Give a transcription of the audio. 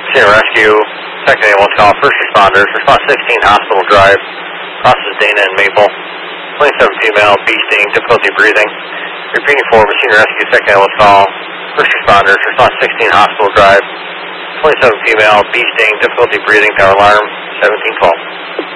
Senior Rescue, second ambulance call, first responders, response 16 Hospital Drive, crosses Dana and Maple, 27 female, bee sting, difficulty breathing. Repeating for Senior Rescue, second ambulance call, first responders, response 16 Hospital Drive, 27 female, bee sting, difficulty breathing, power alarm, 1712.